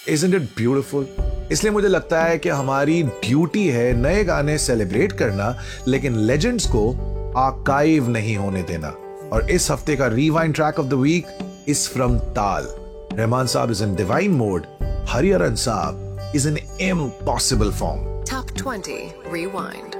Isn't it beautiful? इसलिए मुझे लगता है कि हमारी ड्यूटी है नए गाने सेलिब्रेट करना, लेकिन लेजेंड्स को आर्काइव नहीं होने देना। और इस हफ्ते का rewind track of the week is from ताल। रहमान साहब is in divine mode, Hariharan साहब is in impossible form. Top 20 Rewind.